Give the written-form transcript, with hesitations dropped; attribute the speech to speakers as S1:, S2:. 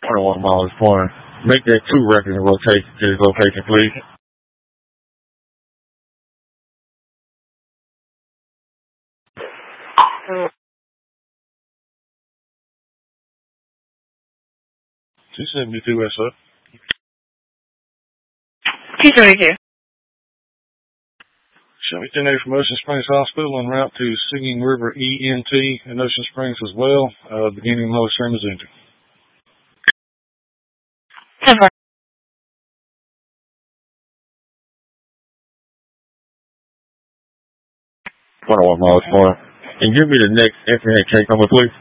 S1: 21 miles per hour. Make that 2 record and rotate to this location, please. $272 SO.
S2: 272.
S1: Show me 10 from Ocean Springs Hospital en route to Singing River ENT in Ocean Springs as well. Beginning low stream is entered.
S2: 10-4.
S1: 21 miles per hour. And give me the next FNA case number, please.